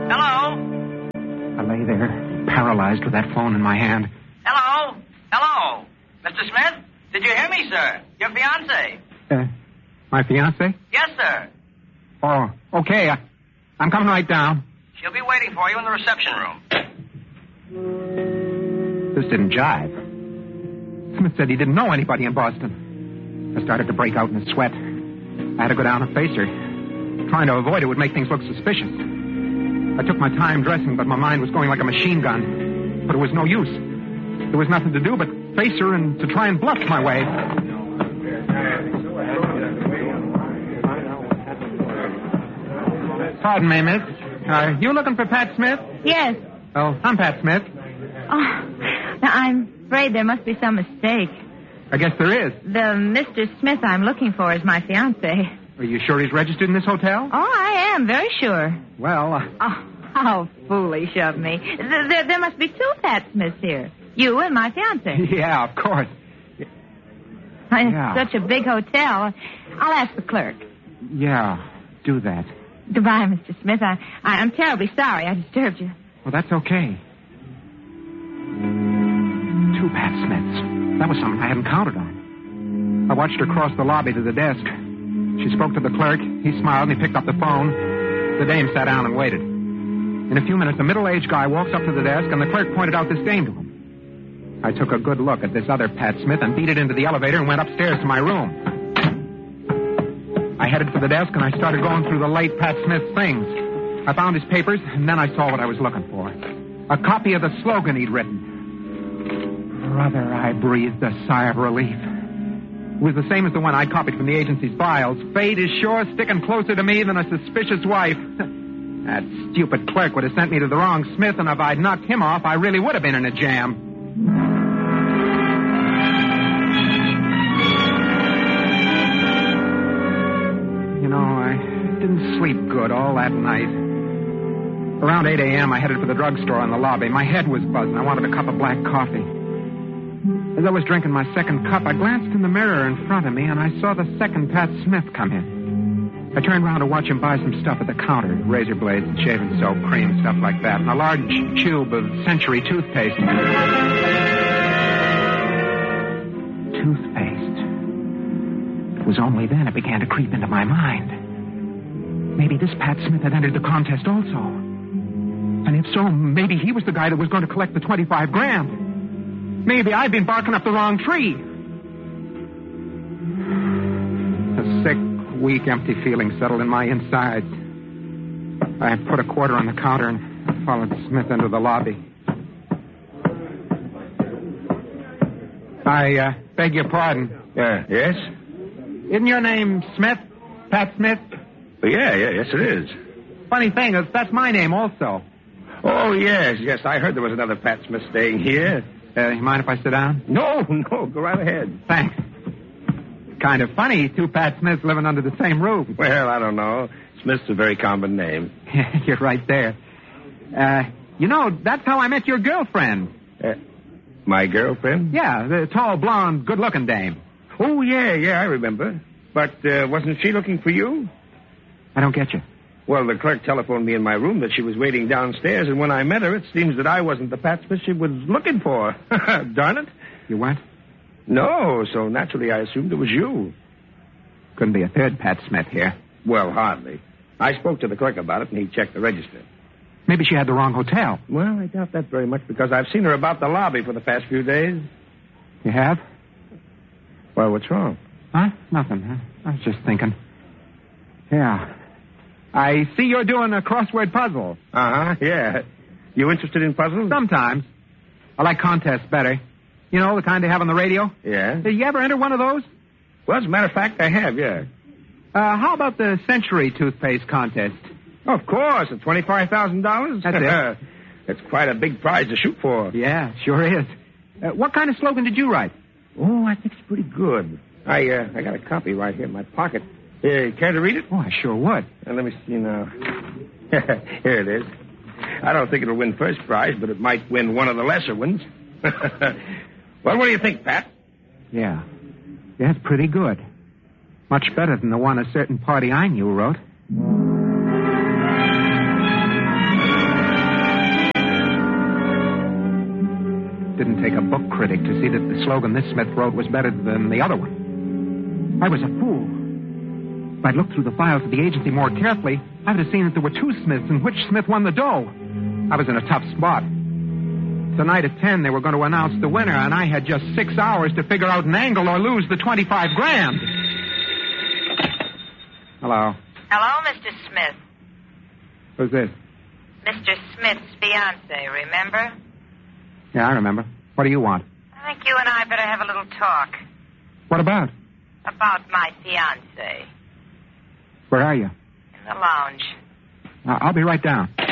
Hello? I lay there, paralyzed with that phone in my hand. Hello? Hello? Mr. Smith? Did you hear me, sir? Your fiancée. My fiancée? Yes, sir. Oh, okay. I'm coming right down. She'll be waiting for you in the reception room. This didn't jive. Smith said he didn't know anybody in Boston. I started to break out in a sweat. I had to go down and face her. Trying to avoid it would make things look suspicious. I took my time dressing, but my mind was going like a machine gun. But it was no use. There was nothing to do but face her and to try and bluff my way. Pardon me, miss. Are you looking for Pat Smith? Yes. Oh, I'm Pat Smith. Oh, now I'm afraid there must be some mistake. I guess there is. The Mr. Smith I'm looking for is my fiancé. Are you sure he's registered in this hotel? Oh, I am, very sure. Well, Oh, how foolish of me. There must be two Pat Smiths here. You and my fiancé. Yeah, of course. It's such a big hotel. I'll ask the clerk. Yeah, do that. Goodbye, Mr. Smith. I'm terribly sorry I disturbed you. Well, that's okay. Two Pat Smiths. That was something I hadn't counted on. I watched her cross the lobby to the desk. She spoke to the clerk. He smiled and he picked up the phone. The dame sat down and waited. In a few minutes, a middle-aged guy walks up to the desk and the clerk pointed out this dame to him. I took a good look at this other Pat Smith and beat it into the elevator and went upstairs to my room. I headed for the desk and I started going through the late Pat Smith things. I found his papers and then I saw what I was looking for. A copy of the slogan he'd written. Brother, I breathed a sigh of relief. It was the same as the one I copied from the agency's files. Fate is sure sticking closer to me than a suspicious wife. That stupid clerk would have sent me to the wrong Smith, and if I'd knocked him off, I really would have been in a jam. You know, I didn't sleep good all that night. Around 8 a.m., I headed for the drugstore in the lobby. My head was buzzing. I wanted a cup of black coffee. As I was drinking my second cup, I glanced in the mirror in front of me, and I saw the second Pat Smith come in. I turned around to watch him buy some stuff at the counter, razor blades and shaving soap, cream, stuff like that, and a large tube of Century toothpaste. Toothpaste. It was only then it began to creep into my mind. Maybe this Pat Smith had entered the contest also. And if so, maybe he was the guy that was going to collect the 25 grand. Maybe I'd been barking up the wrong tree. A sick, weak, empty feeling settled in my insides. I put a quarter on the counter and followed Smith into the lobby. I beg your pardon. Yes? Isn't your name Smith? Pat Smith? Yes, it is. Funny thing, that's my name also. Oh, yes. I heard there was another Pat Smith staying here. You mind if I sit down? No, go right ahead. Thanks. Kind of funny, two Pat Smiths living under the same roof. Well, I don't know. Smith's a very common name. You're right there. You know, that's how I met your girlfriend. My girlfriend? Yeah, the tall, blonde, good-looking dame. Oh, yeah, I remember. But wasn't she looking for you? I don't get you. Well, the clerk telephoned me in my room that she was waiting downstairs, and when I met her, it seems that I wasn't the Pat Smith she was looking for. Darn it. You weren't? No, so naturally I assumed it was you. Couldn't be a third Pat Smith here. Well, hardly. I spoke to the clerk about it, and he checked the register. Maybe she had the wrong hotel. Well, I doubt that very much, because I've seen her about the lobby for the past few days. You have? Well, what's wrong? Huh? Nothing. I was just thinking. Yeah. I see you're doing a crossword puzzle. Uh-huh, yeah. You interested in puzzles? Sometimes. I like contests better. You know, the kind they have on the radio? Yeah. Did you ever enter one of those? Well, as a matter of fact, I have, yeah. How about the Century toothpaste contest? Of course, at $25,000. That's it. It's quite a big prize to shoot for. Yeah, sure is. What kind of slogan did you write? Oh, I think it's pretty good. I got a copy right here in my pocket. Care to read it? Oh, I sure would. Let me see now. Here it is. I don't think it'll win first prize, but it might win one of the lesser ones. Well, what do you think, Pat? Yeah, it's pretty good. Much better than the one a certain party I knew wrote. Didn't take a book critic to see that the slogan this Smith wrote was better than the other one. I was a fool. If I'd looked through the files of the agency more carefully, I would have seen that there were two Smiths and which Smith won the dough. I was in a tough spot. Tonight at 10, they were going to announce the winner, and I had just 6 hours to figure out an angle or lose the $25,000. Hello. Hello, Mr. Smith. Who's this? Mr. Smith's fiancé, remember? Yeah, I remember. What do you want? I think you and I better have a little talk. What about? About my fiancé. Where are you? In the lounge. I'll be right down.